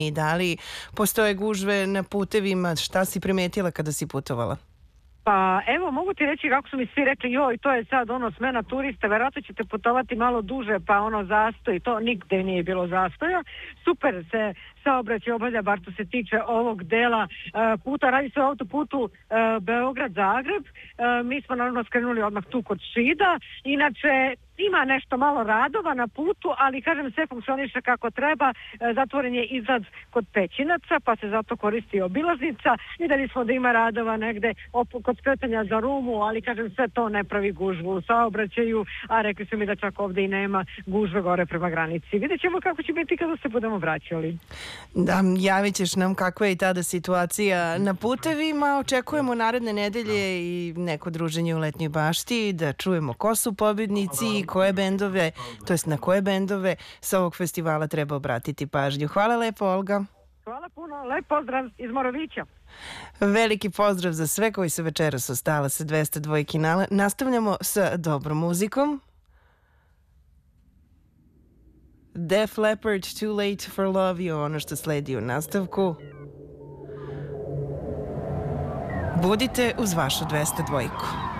I da li postoje gužve na putevima? Šta si primetila kada si putovala? Pa evo, mogu ti reći kako su mi svi rekli, joj, to je sad smena turista, verovatno ćete putovati malo duže, pa zastoj, to nigde nije bilo zastoja. Super se saobraćaj obavlja, bar to se tiče ovog dela puta. Radi se o autoputu Beograd-Zagreb. Mi smo naravno skrenuli odmah tu kod Šida. Inače, ima nešto malo radova na putu, ali kažem, sve funkcioniše kako treba. Zatvoren je izlaz kod Pećinaca, pa se zato koristi obilaznica. Videli smo da ima radova negde kod skretanja za Rumu, ali kažem, sve to ne pravi gužvu u saobraćaju, a rekli su mi da čak ovde i nema gužve gore prema granici. Vidjet ćemo kako će biti kada se budemo vraćali. Da, javit ćeš nam kakva je i tada situacija na putevima. Očekujemo naredne nedelje i neko druženje u Letnjoj bašti, da čujemo ko su pobednici i koje bendove, to jest na koje bendove sa ovog festivala treba obratiti pažnju. Hvala lepo, Olga. Hvala puno, lep pozdrav iz Morovića. Veliki pozdrav za sve koji su večeras ostala sa 202 kinala. Nastavljamo sa dobrom muzikom. Def Leppard, Too Late for Love je ono što sledi u nastavku. Budite uz vašu 202.